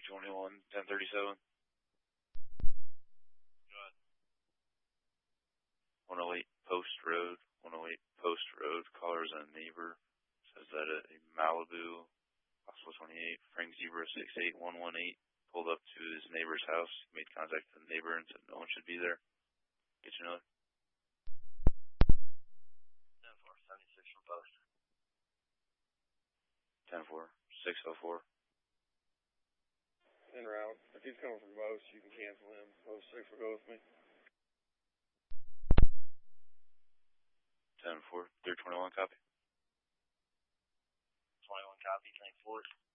321, 1037. Go ahead. 108 Post Road. 108 Post Road. Caller's a neighbor. Says that a Malibu, possible 28, Frank Zebra 68118, pulled up to his neighbor's house. He made contact with the neighbor and said no one should be there. Get you another. 10-4, 76 from Post. 10-4, 604. En route. If he's coming from Post, you can cancel him. Post 6 will go with me. 10-4, 321 copy. 21 copy, 10-4.